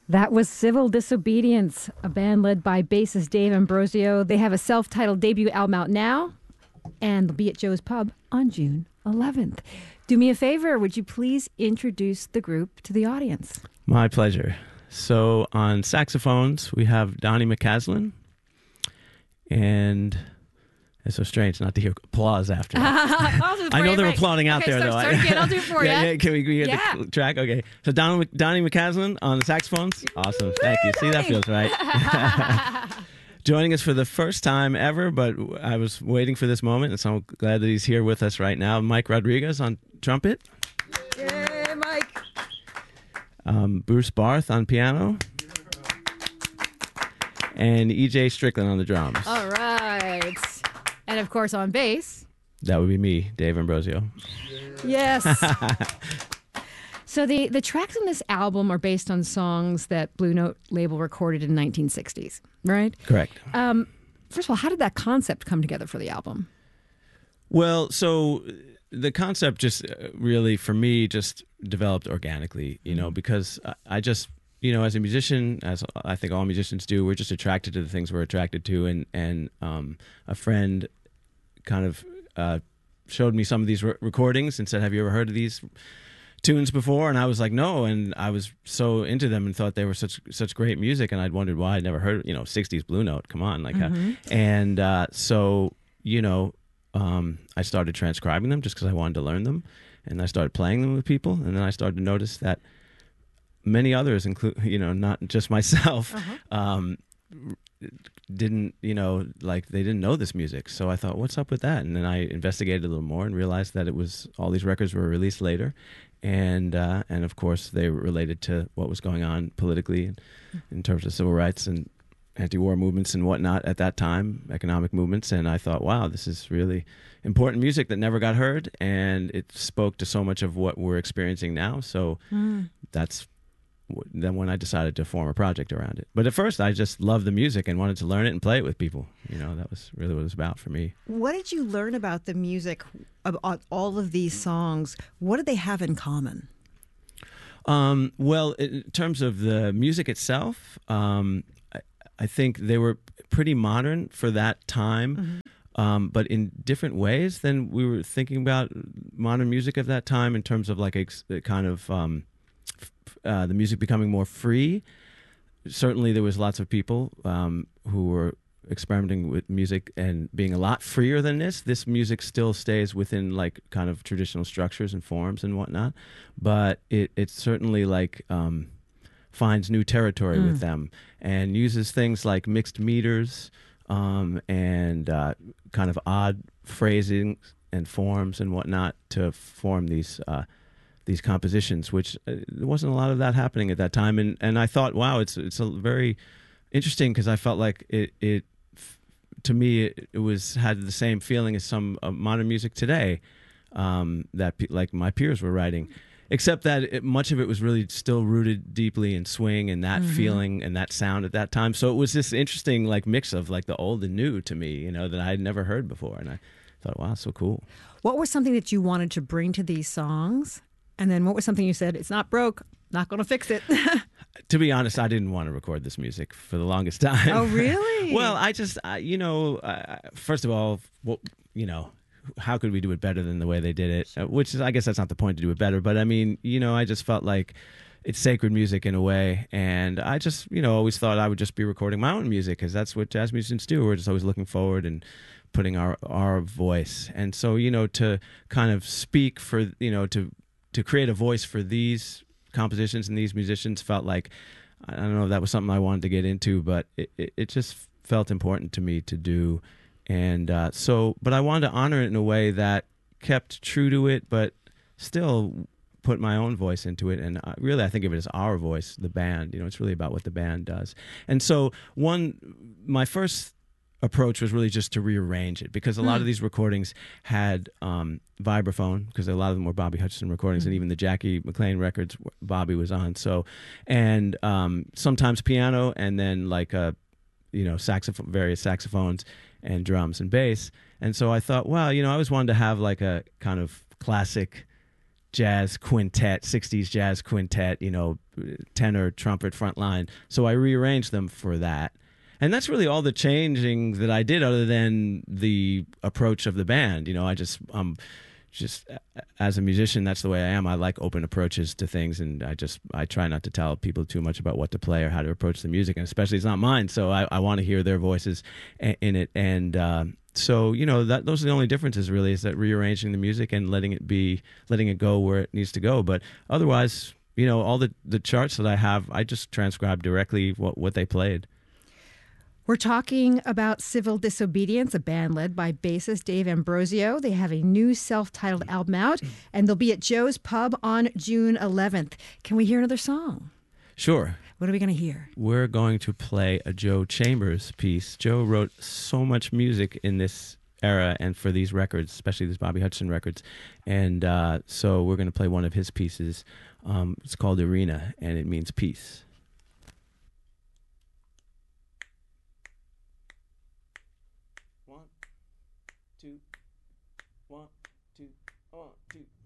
That was Civil Disobedience, a band led by bassist Dave Ambrosio. They have a self-titled debut album out now, and they'll be at Joe's Pub on June 11th. Do me a favor, would you please introduce the group to the audience? My pleasure. So on saxophones, we have Donnie McCaslin, and it's so strange not to hear applause after that. I know they're applauding out there, though. Again, I'll do it for you. Yeah, can we get the track? Okay. So Donnie McCaslin on the saxophones. Awesome. Thank you. See, that feels right. Joining us for the first time ever, but I was waiting for this moment, and so I'm glad that he's here with us right now. Mike Rodriguez on trumpet. Yay, Mike. Bruce Barth on piano. And E.J. Strickland on the drums. All right. And, of course, on bass. That would be me, Dave Ambrosio. Yes. So the tracks on this album are based on songs that Blue Note label recorded in the 1960s, right? Correct. First of all, how did that concept come together for the album? Well, so the concept just really, for me, just developed organically, because I just, as a musician, as I think all musicians do, we're just attracted to the things we're attracted to. And a friend kind of showed me some of these recordings and said, have you ever heard of these tunes before? And I was like, no. And I was so into them and thought they were such great music. And I'd wondered why I'd never heard, 60s Blue Note. Come on. So, I started transcribing them just because I wanted to learn them. And I started playing them with people. And then I started to notice that many others, not just myself, didn't, they didn't know this music. So I thought, what's up with that? And then I investigated a little more and realized that it was all these records were released later. And of course, they were related to what was going on politically in terms of civil rights and anti-war movements and whatnot at that time, economic movements. And I thought, wow, this is really important music that never got heard. And it spoke to so much of what we're experiencing now. So that's then when I decided to form a project around it. But at first, I just loved the music and wanted to learn it and play it with people. That was really what it was about for me. What did you learn about the music, about all of these songs? What did they have in common? Well, in terms of the music itself, I think they were pretty modern for that time, but in different ways than we were thinking about modern music of that time in terms of like a kind of the music becoming more free. Certainly there was lots of people who were experimenting with music and being a lot freer than this. This music still stays within like kind of traditional structures and forms and whatnot, but it certainly like finds new territory with them and uses things like mixed meters and kind of odd phrasing and forms and whatnot to form these compositions, which there wasn't a lot of that happening at that time. And I thought, wow, it's a very interesting because I felt like it to me, it was had the same feeling as some modern music today that like my peers were writing, except that much of it was really still rooted deeply in swing and that feeling and that sound at that time. So it was this interesting like mix of like the old and new to me, that I had never heard before. And I thought, wow, so cool. What was something that you wanted to bring to these songs? And then what was something you said, it's not broke, not going to fix it? To be honest, I didn't want to record this music for the longest time. Oh, really? Well, I just, first of all, how could we do it better than the way they did it? Which is, I guess that's not the point to do it better. But I mean, I just felt like it's sacred music in a way. And I just, always thought I would just be recording my own music because that's what jazz musicians do. We're just always looking forward and putting our voice. And so, to kind of speak for, to create a voice for these compositions and these musicians felt like, I don't know if that was something I wanted to get into, but it just felt important to me to do. And but I wanted to honor it in a way that kept true to it, but still put my own voice into it. And really, I think of it as our voice, the band. It's really about what the band does. And so my first approach was really just to rearrange it because a lot of these recordings had vibraphone because a lot of them were Bobby Hutcherson recordings and even the Jackie McLean records Bobby was on. So, and sometimes piano and then like various saxophones and drums and bass. And so I thought, well, I always wanted to have like a kind of classic jazz quintet, 60s jazz quintet, tenor, trumpet, front line. So I rearranged them for that. And that's really all the changing that I did, other than the approach of the band. I just as a musician, that's the way I am. I like open approaches to things, and I try not to tell people too much about what to play or how to approach the music, and especially it's not mine. So I want to hear their voices in it. And so those are the only differences really, is that rearranging the music and letting it go where it needs to go. But otherwise, all the charts that I have, I just transcribe directly what they played. We're talking about Civil Disobedience, a band led by bassist Dave Ambrosio. They have a new self-titled album out, and they'll be at Joe's Pub on June 11th. Can we hear another song? Sure. What are we going to hear? We're going to play a Joe Chambers piece. Joe wrote so much music in this era and for these records, especially these Bobby Hutcherson records. And so we're going to play one of his pieces. It's called Arena, and it means peace. 1, 2, 1, 2, 1, 2.